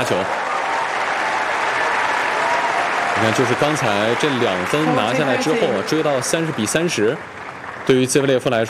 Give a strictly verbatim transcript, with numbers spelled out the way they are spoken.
拿球。你看，就是刚才这两分拿下来之后啊，追到三十比三十，对于兹维列夫来说。